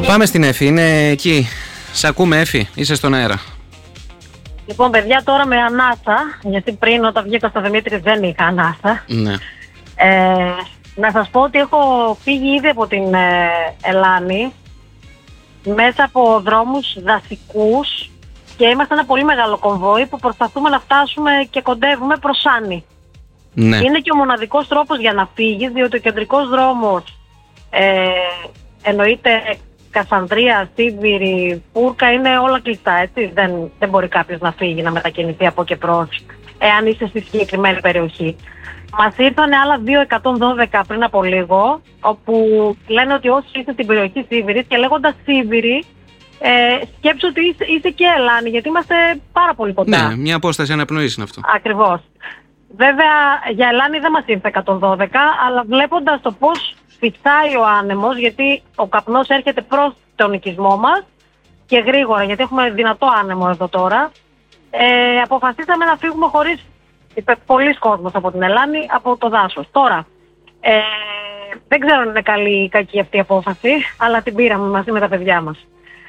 Πάμε στην Εφη, είναι εκεί. Σ' ακούμε, Εφη, είσαι στον αέρα. Λοιπόν, παιδιά, τώρα με ανάσα, γιατί πριν όταν βγήκα στο Δημήτρη δεν είχα ανάσα. Ναι. Να σας πω ότι έχω φύγει ήδη από την Ελλάνη μέσα από δρόμους δασικούς και είμαστε ένα πολύ μεγάλο κομβόι που προσπαθούμε να φτάσουμε και κοντεύουμε προς Σάνι. Ναι. Είναι και ο μοναδικός τρόπος για να φύγεις, διότι ο κεντρικός δρόμος εννοείται Κασανδρία, Σίβηρη, Πούρκα, είναι όλα κλειστά, έτσι. Δεν μπορεί κάποιος να φύγει, να μετακινηθεί από και προς, εάν είσαι στη συγκεκριμένη περιοχή. Μας ήρθαν άλλα 212 πριν από λίγο, όπου λένε ότι όσοι είστε στην περιοχή Σίβηρης και λέγοντας Σίβηρη, σκέψου ότι είσαι και Ελλάνη, γιατί είμαστε πάρα πολύ κοντά. Ναι, μια απόσταση αναπνοής είναι αυτό. Ακριβώς. Βέβαια, για Ελλάνη δεν μας ήρθε 112, αλλά βλέποντας το πώς φυσάει ο άνεμος, γιατί ο καπνός έρχεται προς τον οικισμό μας και γρήγορα, γιατί έχουμε δυνατό άνεμο εδώ τώρα, αποφασίσαμε να φύγουμε χωρίς πολλοί κόσμος από την Ελλάνη, από το δάσος. Τώρα, δεν ξέρω αν είναι καλή ή κακή αυτή η απόφαση, αλλά την πήραμε μαζί με τα παιδιά μας.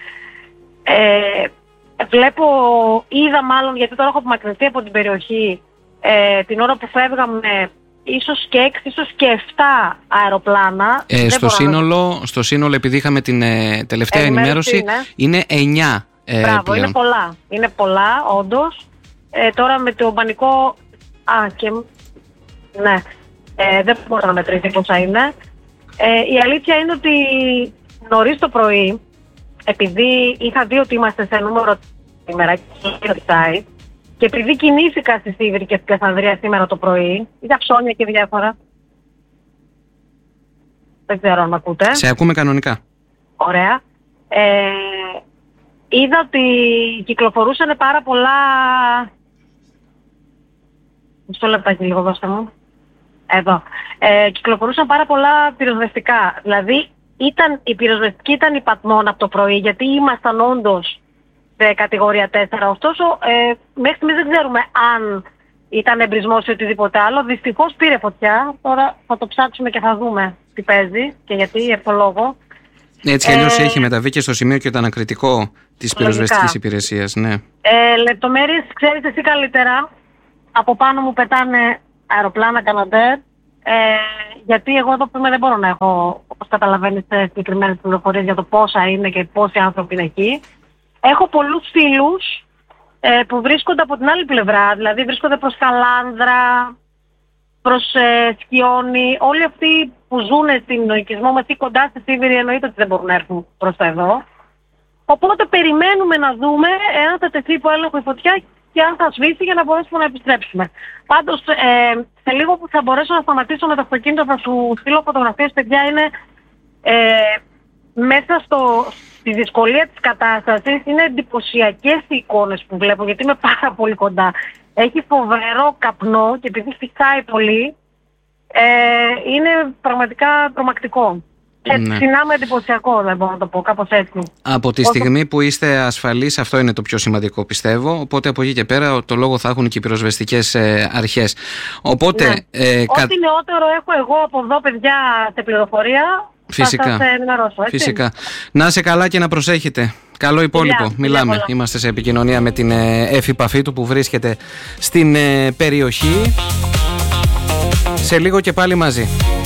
Είδα μάλλον, γιατί τώρα έχω απομακρυνθεί από την περιοχή, την ώρα που φεύγαμε, ίσως και 6, ίσως και 7 αεροπλάνα. Στο σύνολο, επειδή είχαμε την τελευταία ενημέρωση, είναι 9 Μπράβο, πλέον. Είναι πολλά, όντως. Τώρα με το πανικό... δεν μπορώ να μετρήσει πόσα είναι. Η αλήθεια είναι ότι νωρίς το πρωί, επειδή είχα δει ότι είμαστε σε νούμερο σήμερα και επειδή κινήθηκα στη Σίβηρη και στην Κασανδρία σήμερα το πρωί, είδα ψώνια και διάφορα. Δεν ξέρω αν με ακούτε. Σε ακούμε κανονικά. Ωραία. Είδα ότι κυκλοφορούσαν πάρα πολλά... Μισό λεπτάκι λίγο, δώστε μου. Εδώ. Κυκλοφορούσαν πάρα πολλά πυροσβεστικά. Δηλαδή, η πυροσβεστική ήταν υπατμόν από το πρωί, γιατί ήμασταν όντως σε κατηγορία 4. Ωστόσο, μέχρι στιγμής δεν ξέρουμε αν ήταν εμπρισμός ή οτιδήποτε άλλο. Δυστυχώς πήρε φωτιά. Τώρα θα το ψάξουμε και θα δούμε τι παίζει και γιατί, για ποιο λόγο. Έτσι κι αλλιώς έχει μεταβεί και στο σημείο και το ανακριτικό της πυροσβεστικής υπηρεσίας, ναι. Λεπτομέρειες ξέρεις εσύ καλύτερα. Από πάνω μου πετάνε αεροπλάνα Καναντέρ. Γιατί εγώ εδώ που είμαι δεν μπορώ να έχω, όπως καταλαβαίνεις, συγκεκριμένες πληροφορίες για το πόσα είναι και πόσοι άνθρωποι είναι εκεί. Έχω πολλούς φίλους που βρίσκονται από την άλλη πλευρά, δηλαδή βρίσκονται προς Καλάνδρα, προς Σκιόνι. Όλοι αυτοί που ζουν στην οικισμό μας ή κοντά στη Σίβηρη εννοείται ότι δεν μπορούν να έρθουν προς τα εδώ. Οπότε περιμένουμε να δούμε εάν θα τεθεί υπό έλεγχο η φωτιά και αν θα σβήσει για να μπορέσουμε να επιστρέψουμε. Πάντως, σε λίγο που θα μπορέσω να σταματήσω με το αυτοκίνητο, θα σου στείλω φωτογραφίες, παιδιά, είναι μέσα στη δυσκολία της κατάστασης. Είναι εντυπωσιακές οι εικόνες που βλέπω, γιατί είμαι πάρα πολύ κοντά. Έχει φοβερό καπνό και επειδή φυσάει πολύ, είναι πραγματικά τρομακτικό. Και συνάμε εντυπωσιακό, δεν μπορώ να το πω, κάπως έτσι. Από τη στιγμή που είστε ασφαλείς, αυτό είναι το πιο σημαντικό, πιστεύω. Οπότε από εκεί και πέρα το λόγο θα έχουν και οι πυροσβεστικές αρχές. Οπότε, ό,τι νεότερο έχω εγώ από εδώ, παιδιά, σε πληροφορία, φυσικά, θα σας ενημερώσω, έτσι. Φυσικά. Να είσαι καλά και να προσέχετε. Καλό υπόλοιπο. Μιλάμε. Είμαστε σε επικοινωνία με την Εφη Παφίτου που βρίσκεται στην περιοχή. Σε λίγο και πάλι μαζί.